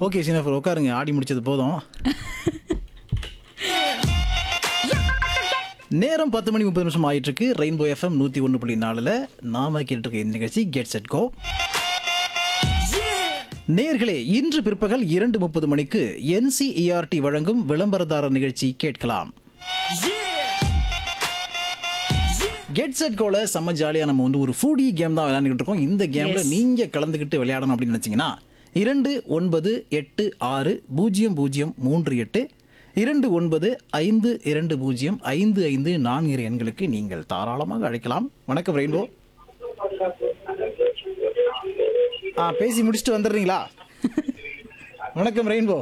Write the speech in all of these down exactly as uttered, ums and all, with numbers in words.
Okay சீனஃபர் உட்காருங்க, ஆடி முடிச்சது போதும். நேரம் பத்து மணி முப்பது நிமிஷம் ஆயிட்டு இருக்கு. ரெயின்போ எஃப்எம் நூற்றி ஒன்று புள்ளி நாலில் நாம கேட்டுருக்க இந்த நிகழ்ச்சி கெட் செட் கோ. நேர்களே, இன்று பிற்பகல் இரண்டு முப்பது மணிக்கு என்சிஇஆர்டி வழங்கும் விளம்பரதாரர் நிகழ்ச்சி கேட்கலாம். கெட் செட் கோல செம்ம ஜாலியாக நம்ம வந்து ஒரு ஃபுடி கேம் தான் விளையாண்டுக்கிட்டு இருக்கோம். இந்த கேமில் நீங்கள் கலந்துக்கிட்டு விளையாடணும் அப்படின்னு நினச்சிங்கன்னா இரண்டு ஒன்பது எட்டு ஆறு பூஜ்ஜியம் பூஜ்ஜியம் மூன்று எட்டு இரண்டு ஒன்பது ஐந்து இரண்டு பூஜ்ஜியம் ஐந்து ஐந்து நான்கு எண்களுக்கு நீங்கள் தாராளமாக அழைக்கலாம். வணக்கம் ரெயின்போ. ஆ பேசி முடிச்சுட்டு வந்துடுறீங்களா? வணக்கம் ரெயின்போ.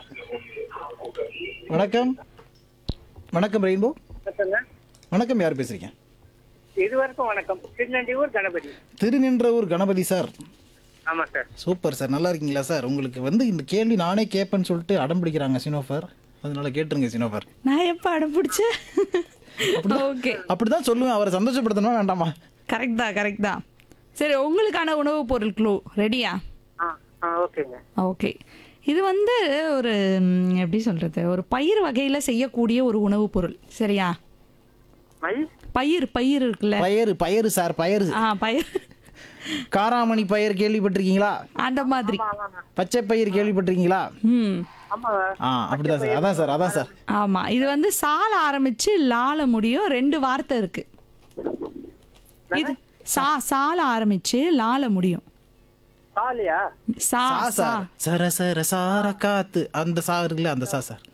வணக்கம் வணக்கம் ரெயின்போ. வணக்கம், யார் பேசுறீங்க? இதுவரைக்கும் வணக்கம். திருநெல்வேலூர் கணபதி. திருநின்றவூர் கணபதி சார். ஆமா சார். சூப்பர் சார், நல்லா இருக்கீங்களா சார்? உங்களுக்கு வந்து இந்த கேள்வி நானே கேட்பேன்னு சொல்லிட்டு அடம் பிடிக்கிறாங்க சினோஃபர், அதனால கேட்டுருங்க சினோஃபர். நான் எப்ப அடம் பிடிச்சேன்? ஓகே, அப்படிதான் சொல்லுவேன். அவரை சந்தோஷப்படுத்தணுமா வேண்டாமா? கரெக்ட் தான் கரெக்ட் தான். சரி, உங்களுக்கான உணவுப் பொருள் க்ளூ ரெடியா? ஆ ஆ ஓகேங்க. ஓகே, இது வந்து ஒரு ம், எப்படி சொல்றது, ஒரு பயிர் வகையில செய்யக்கூடிய ஒரு உணவுப் பொருள். சரியா? மல் பயிர் பயிர் இருக்குல்ல, பயறு பயறு சார், பயறு. ஆ பயிர், காராமணி பயிர் கேள்விப்பட்டிருக்கீங்களா? அந்த மாதிரி. பச்சை பயிர் கேள்விப்பட்டிருக்கீங்களா? ம் ஆமா. ஆ அப்படிதான் சார், அதான் சார் அதான் சார். ஆமா, இது வந்து சால ஆரம்பிச்சு லால முடியும். ரெண்டு வார்த்தை இருக்கு. இது சா சால ஆரம்பிச்சு லால முடியும். காலியா? சா சா சா சார், சர சர சார காத்து, அந்த சா இருக்குல்ல, அந்த சா சார்.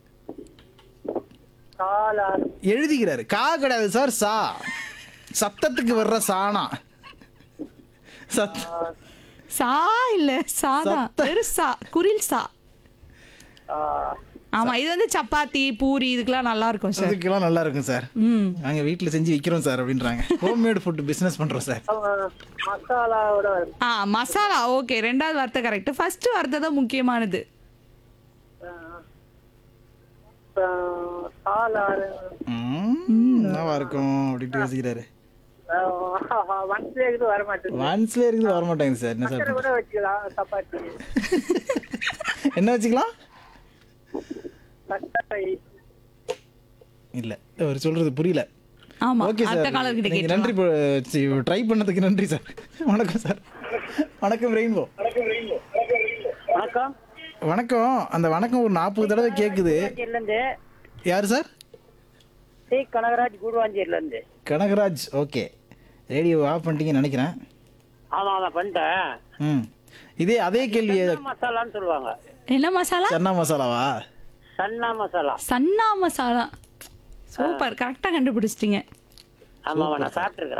காலா. எழுதிக்கிறாரு. கா கிடையாது சார், சா. சத்தத்துக்கு வர்ற சானா. சத் சா இல்ல சாதா, சத்த- பெருசா குரில் சா. ஆ, ஆமா, இது வந்து சப்பாத்தி பூரி இதுக்கெல்லாம் நல்லா இருக்கும் சார். அதுக்கெல்லாம் நல்லா இருக்கும் சார். ம் நாங்க வீட்டில் செஞ்சு விற்கிறோம் சார் அப்படின்றாங்க. ஹோம்மேட் ஃபுட் பிஸ்னஸ் பண்றோம் சார். ஆ, மசாலாவோட வருது. ஆ மசாலா. ஓகே, ரெண்டாவது வார்த்தை கரெக்ட். ஃபர்ஸ்ட் வார்த்தை தான் முக்கியமானது. ஆ, ஆ, காலா. ம், என்னவா இருக்கும் அப்படின்ட்டு யோசிக்கிறாரு. ஒன்ஸ்ல இது வர மாட்டேங்குது. வான்ஸ்ல இருக்குது, வர மாட்டேங்குது சார். என்ன சார் கூட வச்சுக்கலாம். சப்பாத்தி. என்ன வச்சுக்கலாம்? தக்காளி. இல்ல, அவர் சொல்றது புரியல. ஆமா, ஓகே அடுத்த சார், காலர் கிட்ட நீங்க கேட்கலாம். நன்றி, ட்ரை பண்ணதுக்கு நன்றி சார். வணக்கம் சார். வணக்கம் ரெயின்போ. வணக்கம். வணக்கம். அந்த வணக்கம் ஒரு நாற்பது தடவை கேக்குது. கூடுவாஞ்சேரில இருந்து யாரு சார்? சி கனகராஜ். கூடுவாஞ்சேரில இருந்து. கனகராஜ். ஓகே, ரேடியோ ஆஃப் பண்ணிட்டீங்கன்னு நினைக்கிறேன். ஆமா அதான் பண்ணிட்டேன். ம், இதே அதே கேள்வி. சன்னா மசாலான்னு சொல்லுவாங்க. என்ன மசாலா? சன்னா மசாலாவா? சன்னா மசாலா. சன்னா மசாலா. சூப்பர், கரெக்டா கண்டுபிடிச்சிட்டீங்க. ஆமா நான் சாப்பிட்டுருக்கேன்.